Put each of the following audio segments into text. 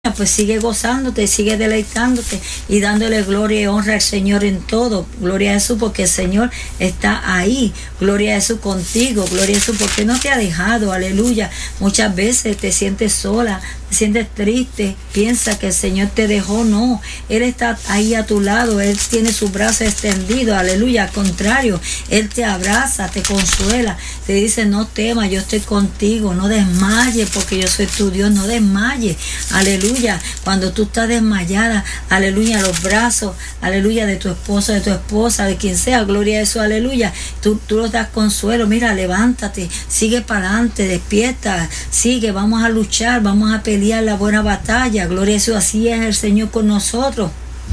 Pues sigue gozándote, sigue deleitándote y dándole gloria y honra al Señor en todo. Gloria a Jesús porque el Señor está ahí. Gloria a Jesús contigo. Gloria a Jesús porque no te ha dejado. Aleluya. Muchas veces te sientes sola, te sientes triste, piensa que el Señor te dejó. No, Él está ahí a tu lado. Él tiene sus brazos extendidos. Aleluya. Al contrario, Él te abraza, te consuela, te dice: no temas, yo estoy contigo. No desmayes porque yo soy tu Dios. No desmayes. Aleluya. Cuando tú estás desmayada, aleluya, los brazos, aleluya, de tu esposo, de tu esposa, de quien sea, gloria a eso, aleluya, tú los das consuelo. Mira, levántate, sigue para adelante, despierta, sigue, vamos a luchar, vamos a pelear la buena batalla, gloria a eso. Así es el Señor con nosotros.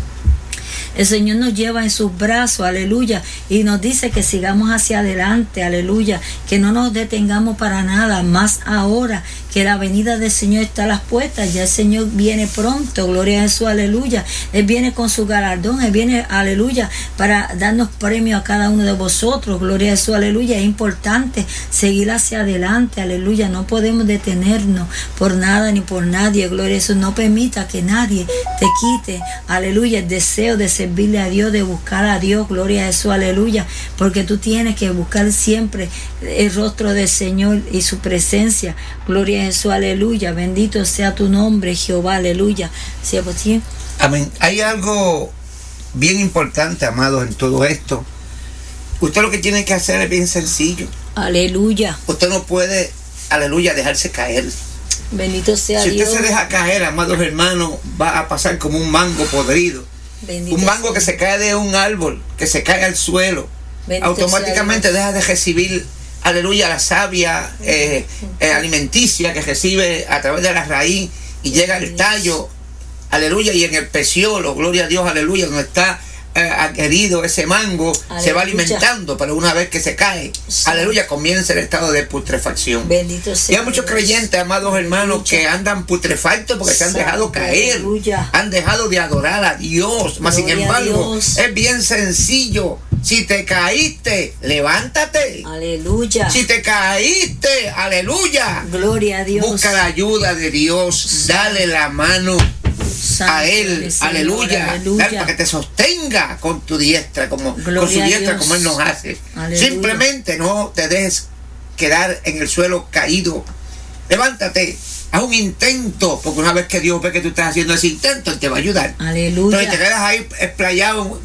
El Señor nos lleva en sus brazos, aleluya, y nos dice que sigamos hacia adelante, aleluya, que no nos detengamos para nada, más ahora que la venida del Señor está a las puertas. Ya el Señor viene pronto, gloria a Jesús, aleluya. Él viene con su galardón, Él viene, aleluya, para darnos premio a cada uno de vosotros, gloria a Jesús, aleluya. Es importante seguir hacia adelante, aleluya. No podemos detenernos por nada ni por nadie, gloria a Jesús. No permita que nadie te quite, aleluya, el deseo de servirle a Dios, de buscar a Dios, gloria a Jesús, aleluya, porque tú tienes que buscar siempre el rostro del Señor y su presencia, gloria a Jesús, aleluya. Bendito sea tu nombre, Jehová, aleluya. ¿Sí, pues, sí? Amén. Hay algo bien importante, amados, en todo esto. Usted lo que tiene que hacer es bien sencillo. Aleluya. Usted no puede, aleluya, dejarse caer. Bendito sea Dios. Si Dios. usted se deja caer, amados hermanos, va a pasar como un mango podrido. Bendito un mango sea. Que se cae de un árbol, que se cae al suelo. Bendito automáticamente deja de recibir, aleluya, la savia alimenticia que recibe a través de la raíz y llega al tallo, aleluya, y en el peciolo, gloria a Dios, aleluya, donde está adherido ese mango, aleluya, se va alimentando, pero una vez que se cae, sí, aleluya, comienza el estado de putrefacción. Bendito sea. Y hay muchos creyentes, amados hermanos, que andan putrefactos porque se han dejado caer, aleluya, han dejado de adorar a Dios. Mas sin embargo, es bien sencillo. Si te caíste, levántate. Aleluya. Si te caíste, aleluya, gloria a Dios. Busca la ayuda de Dios, dale la mano a Él, aleluya, dale para que te sostenga con tu diestra, como con su diestra, como Él nos hace. Aleluya. Simplemente no te dejes quedar en el suelo caído. Levántate, haz un intento, porque una vez que Dios ve que tú estás haciendo ese intento, Él te va a ayudar. Aleluya. Entonces te quedas ahí explayado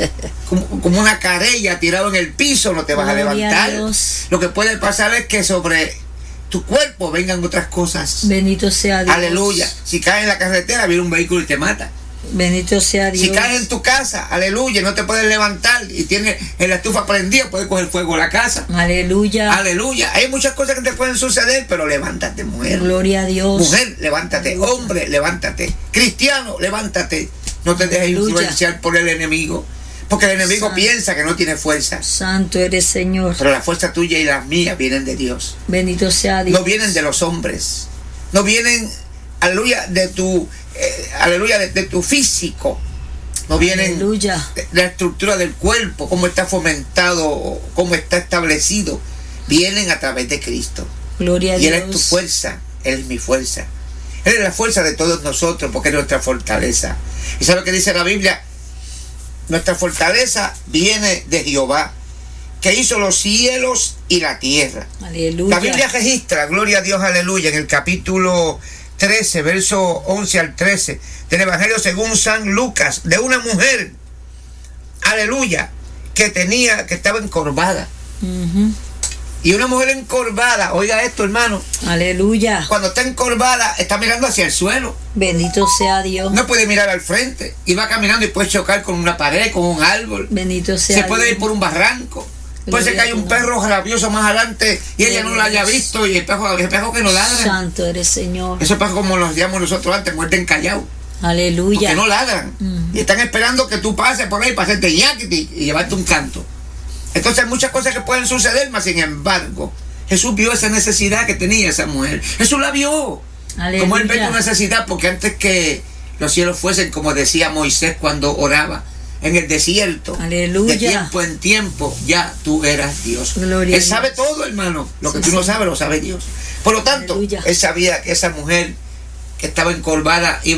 como una carella tirado en el piso, no te vas a levantar. Lo que puede pasar es que sobre tu cuerpo vengan otras cosas. Bendito sea Dios. Aleluya. Si caes en la carretera, viene un vehículo y te mata. Bendito sea Dios. Si caes en tu casa, aleluya, no te puedes levantar y tienes la estufa prendida, puedes coger fuego a la casa. Aleluya. Aleluya. Hay muchas cosas que te pueden suceder, pero levántate, mujer. Gloria a Dios. Mujer, levántate. Aleluya. Hombre, levántate. Cristiano, levántate. No te dejes influenciar por el enemigo, porque el enemigo Santo. Piensa que no tiene fuerza. Santo eres, Señor. Pero la fuerza tuya y las mías vienen de Dios. Bendito sea Dios. No vienen de los hombres. No vienen, aleluya, de tu aleluya, de tu físico. No vienen aleluya. De la estructura del cuerpo, cómo está fomentado, cómo está establecido. Vienen a través de Cristo. Gloria a y Dios. Él es tu fuerza, Él es mi fuerza. Él es la fuerza de todos nosotros, porque es nuestra fortaleza. ¿Y sabe qué dice la Biblia? Nuestra fortaleza viene de Jehová, que hizo los cielos y la tierra. Aleluya. La Biblia registra, gloria a Dios, aleluya, en el capítulo 13, verso 11 al 13, del Evangelio según San Lucas, de una mujer, aleluya, que estaba encorvada. Y una mujer encorvada, oiga esto, hermano. Aleluya. Cuando está encorvada, está mirando hacia el suelo. Bendito sea Dios. No puede mirar al frente. Y va caminando y puede chocar con una pared, con un árbol. Bendito sea Se puede Dios. ir por un barranco. Puede ser que hay un perro rabioso más adelante y ella no lo haya visto, y el perro que no ladra. Santo eres, Señor. Esos perros, como los llamamos nosotros antes, muerden callado. Aleluya. Porque no ladran. Y están esperando que tú pases por ahí para hacerte ñaquiti y llevarte un canto. Entonces hay muchas cosas que pueden suceder, mas sin embargo, Jesús vio esa necesidad que tenía esa mujer. Jesús la vio. Aleluya. Como Él ve tu necesidad, porque antes que los cielos fuesen, como decía Moisés cuando oraba en el desierto, aleluya, de tiempo en tiempo, ya tú eras Dios. Gloria Él sabe todo, hermano. Lo que tú no sabes, lo sabe Dios. Por lo tanto, aleluya, Él sabía que esa mujer que estaba encorvada